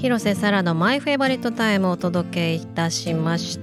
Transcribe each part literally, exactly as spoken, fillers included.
広瀬サラのマイフェイバリットタイムをお届けいたしました。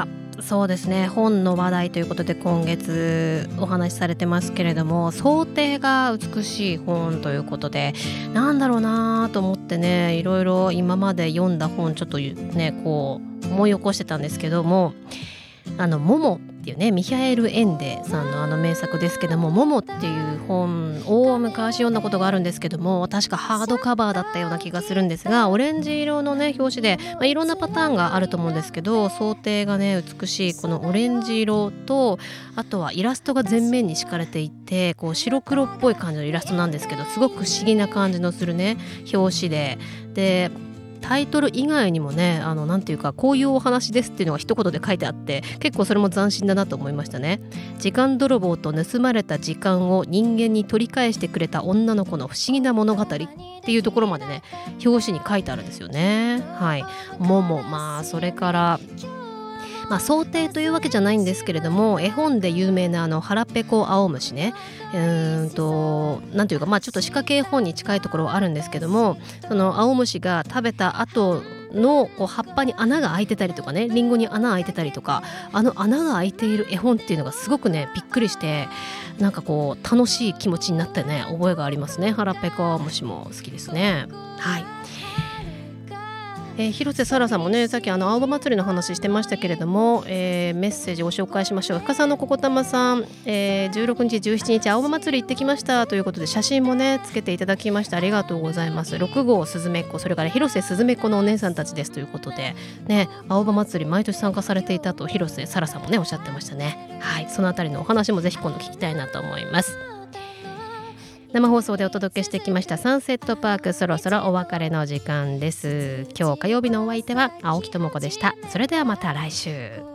そうですね、本の話題ということで今月お話しされてますけれども、想定が美しい本ということで、なんだろうなと思ってね、いろいろ今まで読んだ本ちょっとねこう思い起こしてたんですけども、あのモモっていうね、ミヒャエル・エンデさんのあの名作ですけども、モモっていう本を昔読んだことがあるんですけども、確かハードカバーだったような気がするんですが、オレンジ色のね表紙で、まあ、いろんなパターンがあると思うんですけど、想定がね美しいこのオレンジ色と、あとはイラストが全面に敷かれていて、こう白黒っぽい感じのイラストなんですけど、すごく不思議な感じのするね表紙で、でタイトル以外にもね、あのなんていうか、こういうお話ですっていうのが一言で書いてあって、結構それも斬新だなと思いましたね。時間泥棒と盗まれた時間を人間に取り返してくれた女の子の不思議な物語っていうところまでね表紙に書いてあるんですよね。はい、もも、まあそれからまあ、想定というわけじゃないんですけれども、絵本で有名なあの腹ペコ青虫ね、うーんとなんていうか、まあちょっと仕掛け絵本に近いところはあるんですけども、その青虫が食べた後のこう葉っぱに穴が開いてたりとかね、リンゴに穴開いてたりとか、あの穴が開いている絵本っていうのがすごくねびっくりして、なんかこう楽しい気持ちになったね覚えがありますね。腹ペコ青虫も好きですね。はい、えー、広瀬沙羅さんもね、さっきあの青葉祭りの話してましたけれども、えーメッセージをご紹介しましょう。深さんのここたまさん、えー、じゅうろくにちじゅうしちにち青葉祭り行ってきましたということで、写真もねつけていただきまして、ありがとうございます。ろくごうすずめっこ、それから広瀬すずめっこのお姉さんたちですということでね、青葉祭り毎年参加されていたと広瀬沙羅さんもねおっしゃってましたね。はい、そのあたりのお話もぜひ今度聞きたいなと思います。生放送でお届けしてきましたサンセットパーク、そろそろお別れの時間です。今日火曜日のお相手は青木智子でした。それではまた来週。